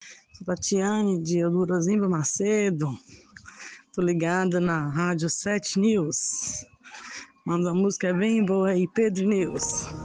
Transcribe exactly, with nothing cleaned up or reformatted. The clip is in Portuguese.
Sou Tatiane de Eudorozimba Macedo. Tô ligada na Rádio Sete News. Manda uma música bem boa aí, Pedro News.